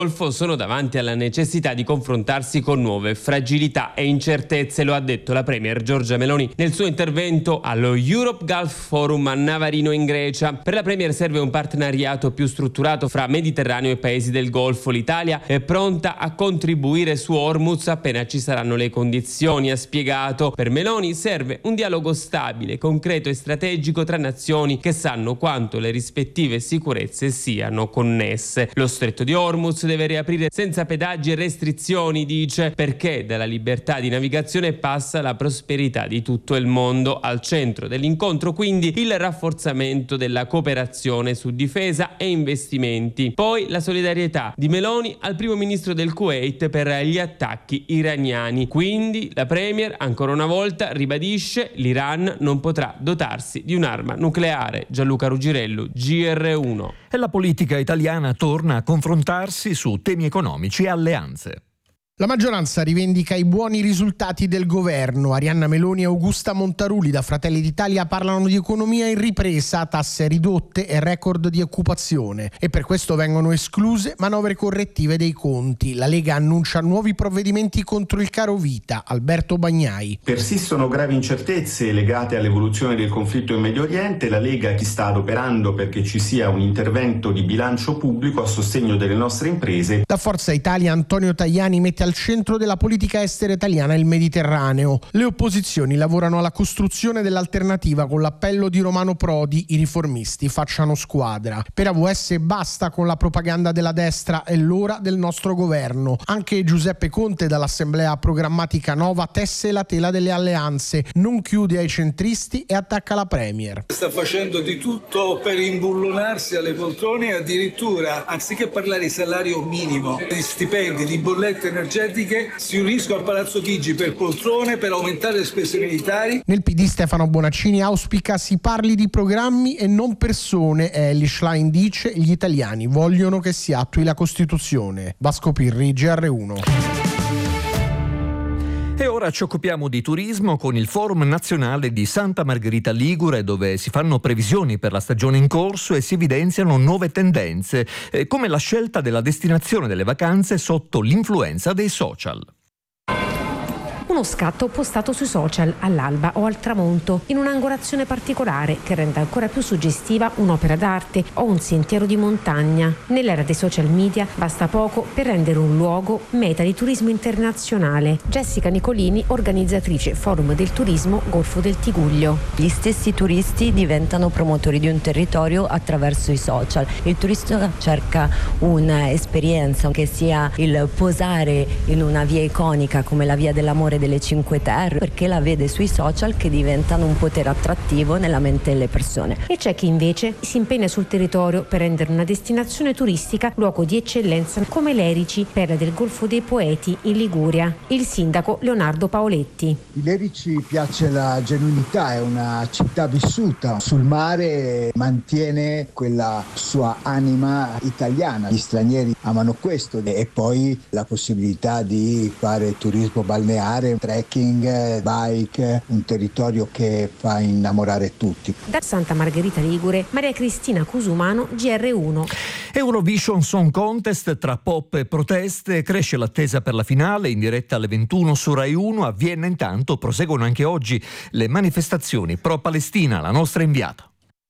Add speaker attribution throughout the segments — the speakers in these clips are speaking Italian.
Speaker 1: sono davanti alla necessità di confrontarsi con nuove fragilità e incertezze, lo ha detto la Premier Giorgia Meloni nel suo intervento allo Europe Gulf Forum a Navarino in Grecia. Per la Premier serve un partenariato più strutturato fra Mediterraneo e paesi del Golfo. L'Italia è pronta a contribuire su Hormuz appena ci saranno le condizioni, ha spiegato. Per Meloni serve un dialogo stabile, concreto e strategico tra nazioni che sanno quanto le rispettive sicurezze siano connesse. Lo stretto di Hormuz deve riaprire senza pedaggi e restrizioni, dice, perché dalla libertà di navigazione passa la prosperità di tutto il mondo. Al centro dell'incontro quindi il rafforzamento della cooperazione su difesa e investimenti. Poi la solidarietà di Meloni al primo ministro del Kuwait per gli attacchi iraniani. Quindi la Premier ancora una volta ribadisce: l'Iran non potrà dotarsi di un'arma nucleare. Gianluca Rugirello, GR1.
Speaker 2: E la politica italiana torna a confrontarsi su temi economici e alleanze.
Speaker 3: La maggioranza rivendica i buoni risultati del governo. Arianna Meloni e Augusta Montaruli da Fratelli d'Italia parlano di economia in ripresa, tasse ridotte e record di occupazione. E per questo vengono escluse manovre correttive dei conti. La Lega annuncia nuovi provvedimenti contro il caro vita. Alberto Bagnai.
Speaker 4: Persistono gravi incertezze legate all'evoluzione del conflitto in Medio Oriente. La Lega sta adoperando perché ci sia un intervento di bilancio pubblico a sostegno delle nostre imprese.
Speaker 3: Da Forza Italia Antonio Tajani mette al centro della politica estera italiana il Mediterraneo. Le opposizioni lavorano alla costruzione dell'alternativa con l'appello di Romano Prodi: i riformisti facciano squadra. Per AVS basta con la propaganda della destra, è l'ora del nostro governo. Anche Giuseppe Conte dall'Assemblea Programmatica Nova tesse la tela delle alleanze, non chiude ai centristi e attacca la Premier.
Speaker 5: Sta facendo di tutto per imbullonarsi alle poltrone e addirittura, anziché parlare di salario minimo, di stipendi, di bollette energetiche, si uniscono al Palazzo Chigi per poltrone, per aumentare le spese militari.
Speaker 3: Nel PD Stefano Bonaccini auspica si parli di programmi e non persone. Elly Schlein dice: gli italiani vogliono che si attui la Costituzione. Vasco Pirri, GR1.
Speaker 2: E ora ci occupiamo di turismo con il Forum Nazionale di Santa Margherita Ligure, dove si fanno previsioni per la stagione in corso e si evidenziano nuove tendenze, come la scelta della destinazione delle vacanze sotto l'influenza dei social.
Speaker 6: Uno scatto postato sui social all'alba o al tramonto, in un'angolazione particolare che rende ancora più suggestiva un'opera d'arte o un sentiero di montagna. Nell'era dei social media basta poco per rendere un luogo meta di turismo internazionale. Jessica Nicolini, organizzatrice Forum del Turismo Golfo del Tiguglio.
Speaker 7: Gli stessi turisti diventano promotori di un territorio attraverso i social. Il turista cerca un'esperienza che sia il posare in una via iconica come la Via dell'Amore delle Cinque Terre, perché la vede sui social che diventano un potere attrattivo nella mente delle persone.
Speaker 6: E c'è chi invece si impegna sul territorio per rendere una destinazione turistica luogo di eccellenza, come l'Erici, perla del Golfo dei Poeti in Liguria. Il sindaco Leonardo Paoletti.
Speaker 8: L'Erici piace la genuinità, è una città vissuta sul mare, mantiene quella sua anima italiana. Gli stranieri amano questo, e poi la possibilità di fare turismo balneare, trekking, bike, un territorio che fa innamorare tutti.
Speaker 6: Da Santa Margherita Ligure, Maria Cristina Cusumano, GR1.
Speaker 2: Eurovision Song Contest, tra pop e proteste, cresce l'attesa per la finale in diretta alle 21 su Rai 1. A Vienna intanto proseguono anche oggi le manifestazioni pro-Palestina. La nostra inviata.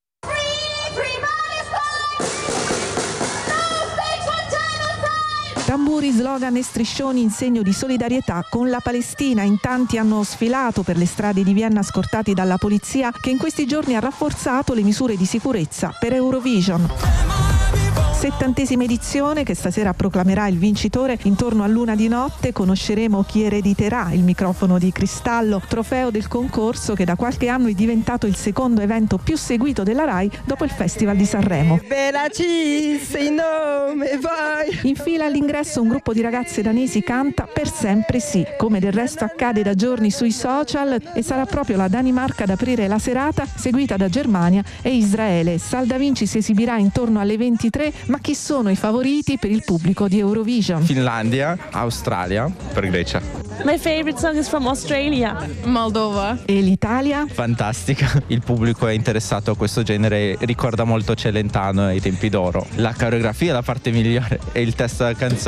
Speaker 9: Tamburi, slogan e striscioni in segno di solidarietà con la Palestina. In tanti hanno sfilato per le strade di Vienna scortati dalla polizia, che in questi giorni ha rafforzato le misure di sicurezza per Eurovision. 70ª edizione che stasera proclamerà il vincitore. Intorno all'1 di notte conosceremo chi erediterà il microfono di cristallo, trofeo del concorso che da qualche anno è diventato il secondo evento più seguito della Rai dopo il Festival di Sanremo. In fila all'ingresso un gruppo di ragazze danesi canta Per sempre sì, come del resto accade da giorni sui social, e sarà proprio la Danimarca ad aprire la serata, seguita da Germania e Israele. Sal da Vinci si esibirà intorno alle 23. Ma chi sono i favoriti per il pubblico di Eurovision?
Speaker 10: Finlandia, Australia, per Grecia.
Speaker 11: My favorite song is from Australia. Moldova.
Speaker 9: E l'Italia?
Speaker 10: Fantastica, il pubblico è interessato a questo genere, ricorda molto Celentano ai tempi d'oro. La coreografia è la parte migliore e il testo della canzone